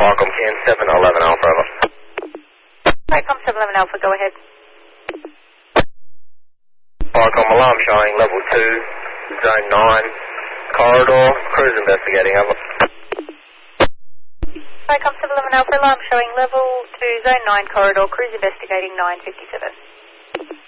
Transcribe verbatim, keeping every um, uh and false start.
Arcom ten seven eleven Alpha. Arcom seven eleven Alpha, go ahead. Arcom alarm showing level two, zone nine, corridor, cruise investigating, over. Arcom seven eleven Alpha, alarm showing level two, zone nine, corridor, cruise investigating nine fifty-seven.